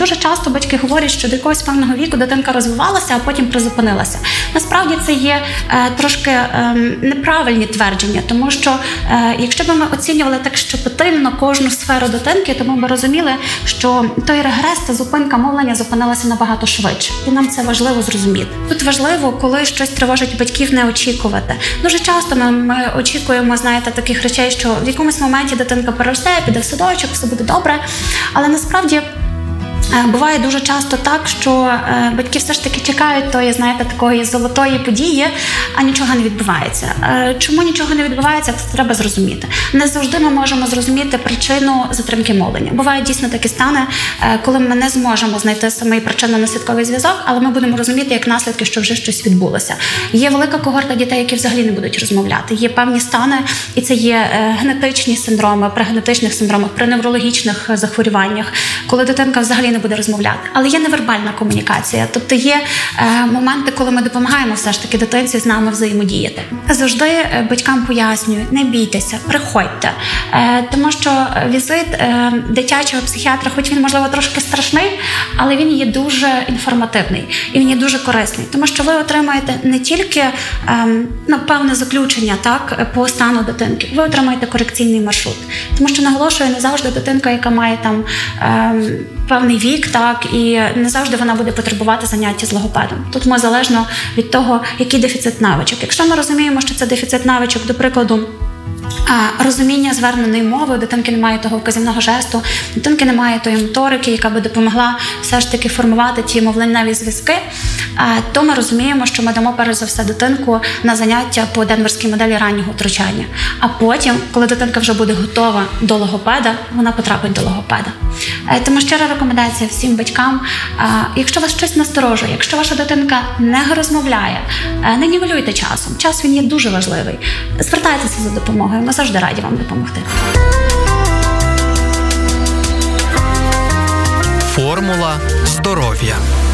дуже часто батьки говорять, що до якогось певного віку дитинка розвивалася, а потім призупинилася. Насправді це є трошки неправильні твердження, тому що якщо б ми оцінювали так щепетильно кожну сферу дитинки, то ми б розуміли, що той регрес та зупинка мовлення зупинилася набагато швидше. І нам це важливо зрозуміти. Тут важливо, коли щось тривожить батьків, не очікувати. Дуже часто ми очікуємо, знаєте, таких речей, що в якомусь моменті дитинка переросте, піде в садочок, все буде добре. Але насправді буває дуже часто так, що батьки все ж таки чекають тої, знаєте, такої золотої події, а нічого не відбувається. Чому нічого не відбувається, це треба зрозуміти. Не завжди ми можемо зрозуміти причину затримки мовлення. Бувають дійсно такі стани, коли ми не зможемо знайти самий причинно-наслідковий зв'язок, але ми будемо розуміти як наслідки, що вже щось відбулося. Є велика когорта дітей, які взагалі не будуть розмовляти. Є певні стани, і це є генетичні синдроми, при генетичних синдромах, при неврологічних захворюваннях, коли дитинка взагалі не буде розмовляти. Але є невербальна комунікація. Тобто є моменти, коли ми допомагаємо все ж таки дитинці з нами взаємодіяти. Завжди батькам пояснюють, не бійтеся, приходьте. Тому що візит дитячого психіатра, хоч він, можливо, трошки страшний, але він є дуже інформативний і він є дуже корисний. Тому що ви отримаєте не тільки певне заключення по стану дитинки, ви отримаєте корекційний маршрут. Тому що, наголошую, не завжди дитинка, яка має там певний вік, і не завжди вона буде потребувати заняття з логопедом. Тут ми залежно від того, який дефіцит навичок. Якщо ми розуміємо, що це дефіцит навичок, до прикладу, розуміння зверненої мови, у дитинки немає того вказівного жесту, у дитинки немає тої моторики, яка би допомогла все ж таки формувати ті мовленневі зв'язки, то ми розуміємо, що ми дамо перш за все дитинку на заняття по денверській моделі раннього втручання. А потім, коли дитинка вже буде готова до логопеда, вона потрапить до логопеда. Тому щира рекомендація всім батькам, якщо вас щось насторожує, якщо ваша дитинка не розмовляє, не нівелюйте часом. Час він є дуже важливий. Звертайтеся за допомогою. Ми завжди раді вам допомогти. Формула здоров'я.